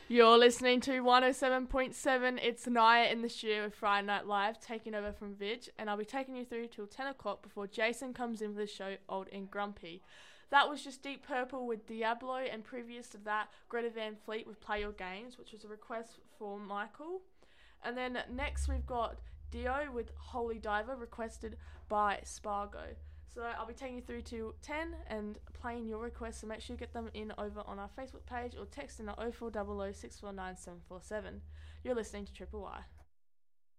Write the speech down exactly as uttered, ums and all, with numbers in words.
You're listening to one oh seven point seven. It's Naya in the studio with Friday Night Live, taking over from Vidge, and I'll be taking you through till ten o'clock before Jason comes in for the show, Old and Grumpy. That was just Deep Purple with Diablo, and previous to that, Greta Van Fleet with Play Your Games, which was a request for Michael. And then next we've got Dio with Holy Diver, requested by Spargo. So I'll be taking you through to ten and playing your requests, so make sure you get them in over on our Facebook page or text in at oh four hundred, six four nine, seven four seven. You're listening to Triple Y.